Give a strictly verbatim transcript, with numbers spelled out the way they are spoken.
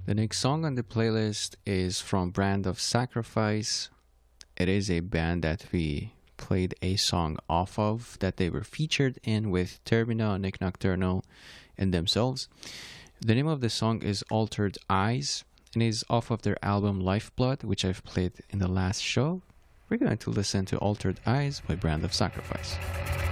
The next song on the playlist is from Brand of Sacrifice. It is a band that we played a song off of that they were featured in with Termina, Nick Nocturnal, and themselves. The name of the song is Altered Eyes and is off of their album Lifeblood, which I've played in the last show. We're going to listen to Altered Eyes by Brand of Sacrifice.